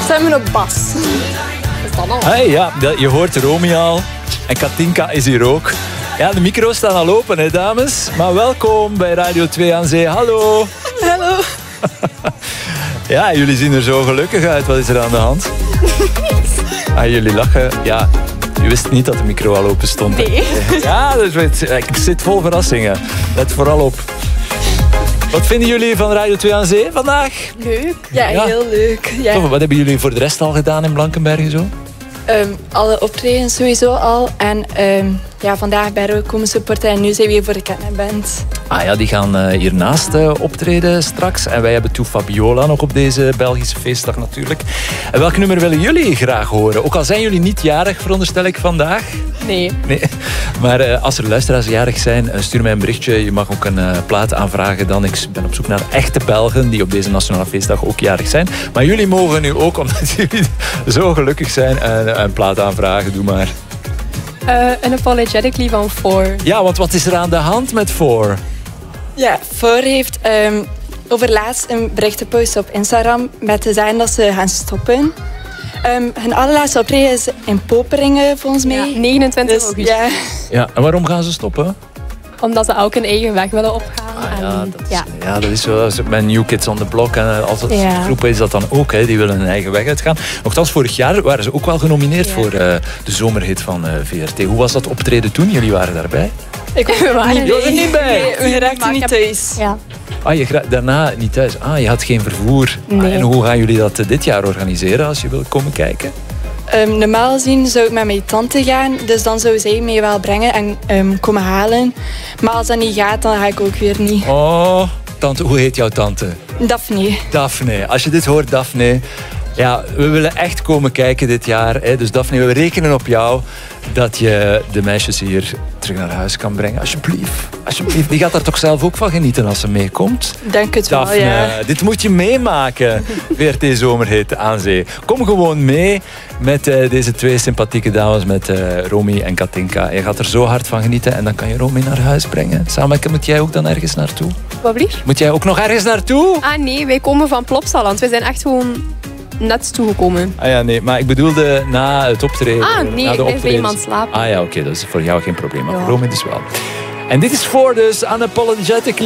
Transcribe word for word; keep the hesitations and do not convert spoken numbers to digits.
Stemmen op bas. Is dat al? Hey, ja, dat- je hoort Romy al. En Katinka is hier ook. Ja, de micro's staan al open, hè, dames. Maar welkom bij Radio twee aan Zee. Hallo. Hallo. Ja, jullie zien er zo gelukkig uit. Wat is er aan de hand? Ah, jullie lachen. Ja, je wist niet dat de micro al open stond. Nee. Ja, dus weet, ik zit vol verrassingen. Let vooral op. Wat vinden jullie van Radio twee aan Zee vandaag? Leuk. Ja, Ja. heel leuk. Ja. Wat hebben jullie voor de rest al gedaan in Blankenberge zo? Um, alle optredens sowieso al. En um, ja, vandaag bij Roy komen supporten en nu zijn we hier voor de Ketneband. Ah ja, die gaan uh, hiernaast uh, optreden straks. En wij hebben Toe Fabiola nog op deze Belgische feestdag natuurlijk. En welk nummer willen jullie graag horen? Ook al zijn jullie niet jarig, veronderstel ik vandaag. Nee. Nee. Maar uh, als er luisteraars jarig zijn, uh, stuur mij een berichtje. Je mag ook een uh, plaat aanvragen dan. Ik ben op zoek naar echte Belgen die op deze Nationale Feestdag ook jarig zijn. Maar jullie mogen nu ook, omdat jullie zo gelukkig zijn, een, een plaat aanvragen. Doe maar. Uh, Unapologetically van Four. Ja, want wat is er aan de hand met Four? Ja, Four heeft um, overlaatst een bericht gepost op Instagram met te zeggen dat ze gaan stoppen. Um, hun allerlaatste optreden is in Poperingen, volgens mij. Ja, negenentwintig Dus, augustus. ja. Ja, en waarom gaan ze stoppen? Omdat ze ook een eigen weg willen opgaan. Ah, ja, en, dat is, ja. ja, dat is zo. Dat is met New Kids on the Block en als het Ja. groepen is dat dan ook. Hè, die willen hun eigen weg uitgaan. Nochtans, vorig jaar waren ze ook wel genomineerd Ja. voor uh, de zomerhit van uh, V R T. Hoe was dat optreden toen? Jullie waren daarbij? Ik We waren niet, Je was er niet bij? Nee, we raakten Maar ik niet heb- thuis. Ja. Ah, je gra- daarna niet thuis. Ah, je had geen vervoer. Nee. Ah, en hoe gaan jullie dat uh, dit jaar organiseren als je wilt komen kijken? Um, normaal gezien zou ik met mijn tante gaan, dus dan zou zij mij wel brengen en um, komen halen. Maar als dat niet gaat, dan ga ik ook weer niet. Oh, tante, hoe heet jouw tante? Daphne. Daphne. Als je dit hoort, Daphne. Ja, we willen echt komen kijken dit jaar. Hè. Dus Daphne, we rekenen op jou dat je de meisjes hier terug naar huis kan brengen. Alsjeblieft. Alsjeblieft. Die gaat daar toch zelf ook van genieten als ze meekomt? Denk het Daphne, wel, ja. dit moet je meemaken. V R T Zomerhit aan Zee. Kom gewoon mee met uh, deze twee sympathieke dames, met uh, Romy en Katinka. Je gaat er zo hard van genieten en dan kan je Romy naar huis brengen. Samen, moet jij ook dan ergens naartoe? Wat blieft? Moet jij ook nog ergens naartoe? Ah nee, wij komen van Plopsaland. We zijn echt gewoon net toegekomen. Ah ja, nee, maar ik bedoelde na het optreden. Ah, nee, na de ik blijf bij optredens. iemand slapen. Ah ja, oké, dat is voor jou geen probleem, maar Ja. voor Romy dus wel. En dit is voor dus Unapologetically.